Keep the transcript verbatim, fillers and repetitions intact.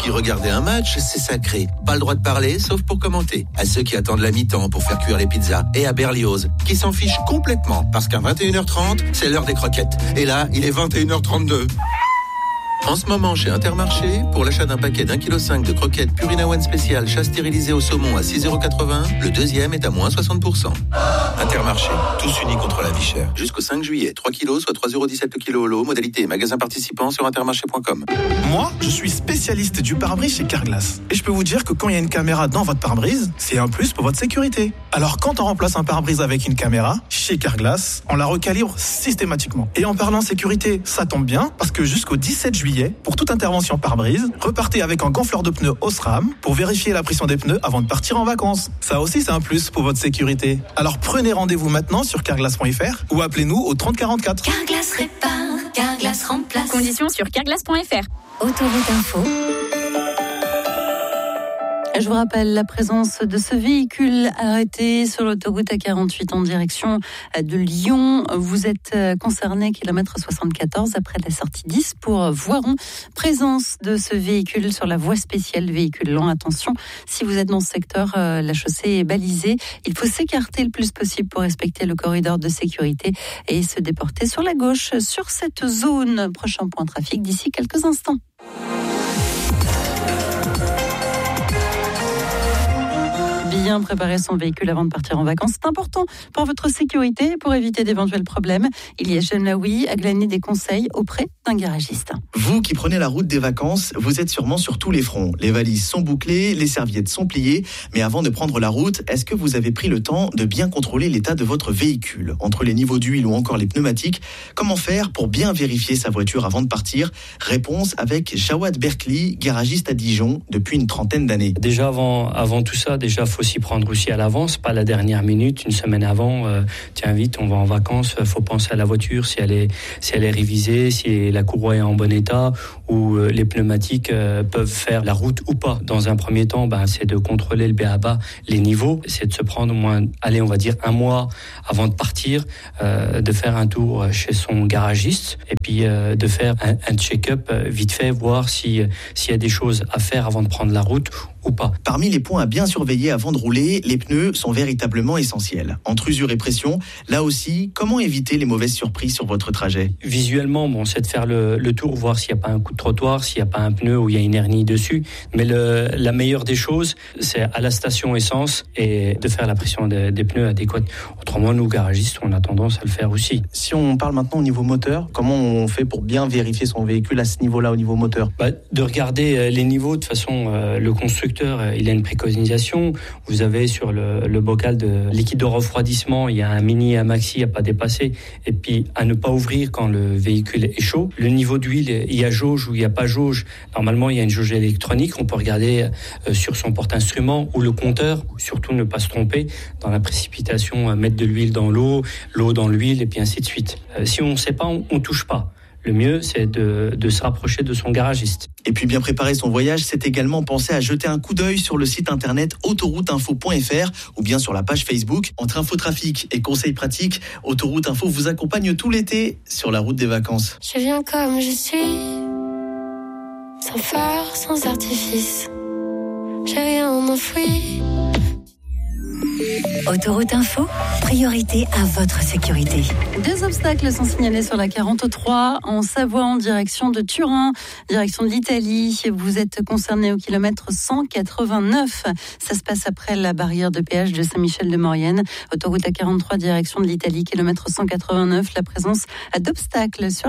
puis regarder un match, c'est sacré. Pas le droit de parler, sauf pour commenter. À ceux qui attendent la mi-temps pour faire cuire les pizzas. Et à Berlioz, qui s'en fiche complètement, parce qu'à vingt et une heures trente, c'est l'heure des croquettes. Et là, il est vingt et une heures trente-deux. En ce moment, chez Intermarché, pour l'achat d'un paquet d'un virgule cinq kilos de croquettes Purina One spécial chat stérilisé au saumon à six euros quatre-vingts, le deuxième est à moins soixante pour cent. Intermarché, tous unis contre la vie chère. Jusqu'au cinq juillet, trois kilos, soit trois euros dix-sept le kilo au lot. Modalité et magasin participant sur intermarché point com. Moi, je suis spécialiste du pare-brise chez Carglass. Et je peux vous dire que quand il y a une caméra dans votre pare-brise, c'est un plus pour votre sécurité. Alors quand on remplace un pare-brise avec une caméra, chez Carglass, on la recalibre systématiquement. Et en parlant sécurité, ça tombe bien, parce que jusqu'au dix-sept juillet, pour toute intervention pare-brise, repartez avec un gonfleur de pneus Osram pour vérifier la pression des pneus avant de partir en vacances. Ça aussi, c'est un plus pour votre sécurité. Alors prenez rendez-vous maintenant sur carglass point f r ou appelez-nous au trente quarante-quatre. Carglass répare, Carglass remplace. Conditions sur carglass point f r. Autoroute Info. Je vous rappelle la présence de ce véhicule arrêté sur l'autoroute A quarante-huit en direction de Lyon. Vous êtes concerné kilomètre soixante-quatorze après la sortie dix pour Voiron. Présence de ce véhicule sur la voie spéciale véhicule lent. Attention, si vous êtes dans ce secteur, la chaussée est balisée. Il faut s'écarter le plus possible pour respecter le corridor de sécurité et se déporter sur la gauche sur cette zone. Prochain point trafic d'ici quelques instants. Bien préparer son véhicule avant de partir en vacances, c'est important pour votre sécurité, pour éviter d'éventuels problèmes. Il y a Chemlaoui a glané des conseils auprès d'un garagiste. Vous qui prenez la route des vacances, vous êtes sûrement sur tous les fronts. Les valises sont bouclées, les serviettes sont pliées, mais avant de prendre la route, est-ce que vous avez pris le temps de bien contrôler l'état de votre véhicule ? Entre les niveaux d'huile ou encore les pneumatiques, comment faire pour bien vérifier sa voiture avant de partir ? Réponse avec Jawad Berkli, garagiste à Dijon depuis une trentaine d'années. Déjà avant, avant tout ça, déjà faut s'y prendre aussi à l'avance, pas la dernière minute, une semaine avant. Euh, tiens vite, on va en vacances. Faut penser à la voiture, si elle est, si elle est révisée, si la courroie est en bon état, ou euh, les pneumatiques euh, peuvent faire la route ou pas. Dans un premier temps, ben, c'est de contrôler le B A B A, les niveaux, c'est de se prendre au moins, allez, on va dire un mois avant de partir, euh, de faire un tour chez son garagiste, et puis euh, de faire un, un check-up euh, vite fait, voir si, s'il y a des choses à faire avant de prendre la route ou pas. Parmi les points à bien surveiller avant de rouler, les pneus sont véritablement essentiels. Entre usure et pression, là aussi, comment éviter les mauvaises surprises sur votre trajet ? Visuellement, bon, c'est de faire le, le tour, voir s'il n'y a pas un coup de trottoir, s'il n'y a pas un pneu ou il y a une hernie dessus. Mais le, la meilleure des choses, c'est à la station essence et de faire la pression des, des pneus adéquate. Autrement, nous, garagistes, on a tendance à le faire aussi. Si on parle maintenant au niveau moteur, comment on fait pour bien vérifier son véhicule à ce niveau-là, au niveau moteur ? Bah, de regarder les niveaux, de façon, euh, le constructeur, il a une préconisation. Vous avez sur le, le bocal de liquide de refroidissement, il y a un mini et un maxi à pas dépasser, et puis à ne pas ouvrir quand le véhicule est chaud. Le niveau d'huile, il y a jauge ou il n'y a pas jauge. Normalement, il y a une jauge électronique. On peut regarder euh, sur son porte-instrument ou le compteur. Surtout ne pas se tromper dans la précipitation, euh, mettre de l'huile dans l'eau, l'eau dans l'huile, et puis ainsi de suite. Euh, si on ne sait pas, on ne touche pas. Le mieux, c'est de, de se rapprocher de son garagiste. Et puis bien préparer son voyage, c'est également penser à jeter un coup d'œil sur le site internet autoroute info point f r ou bien sur la page Facebook. Entre infotrafic et conseils pratiques, Autoroute Info vous accompagne tout l'été sur la route des vacances. Je viens comme je suis, sans phare, sans artifice. J'ai rien enfoui. Autoroute Info, priorité à votre sécurité. Des obstacles sont signalés sur la quarante-trois en Savoie en direction de Turin, direction de l'Italie. Vous êtes concerné au kilomètre cent quatre-vingt-neuf. Ça se passe après la barrière de péage de Saint-Michel-de-Maurienne. Autoroute A quarante-trois direction de l'Italie, kilomètre cent quatre-vingt-neuf. La présence d'obstacles sur